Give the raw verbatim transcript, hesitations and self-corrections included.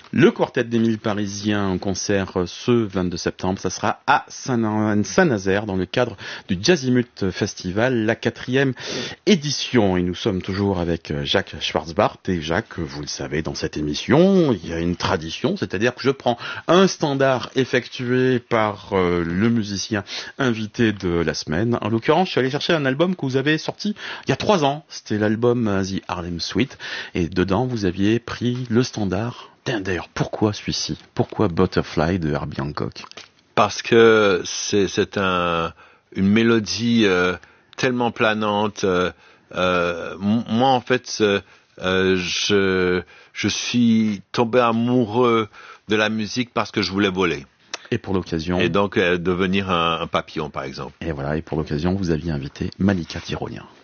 Le quartet d'Émile Parisien en concert ce vingt-deux septembre, ça sera à Saint-Nazaire dans le cadre du Jazzimut Festival, la quatrième édition. Et nous sommes toujours avec Jacques Schwarzbart. Et Jacques, vous le savez, dans cette émission, il y a une tradition, c'est-à-dire que je prends un standard effectué par euh, le musicien invité de la semaine. En l'occurrence, je suis allé chercher un album que vous avez sorti il y a trois ans. C'était l'album The Harlem Suite. Et dedans, vous aviez pris le standard. D'ailleurs, pourquoi celui-ci? Pourquoi Butterfly de Herbie Hancock? Parce que c'est, c'est un, une mélodie euh, tellement planante. Euh, euh, moi, en fait, euh, je, je suis tombé amoureux de la musique parce que je voulais voler. Et pour l'occasion... Et donc, euh, devenir un, un papillon, par exemple. Et voilà, et pour l'occasion, vous aviez invité Malika Tironia.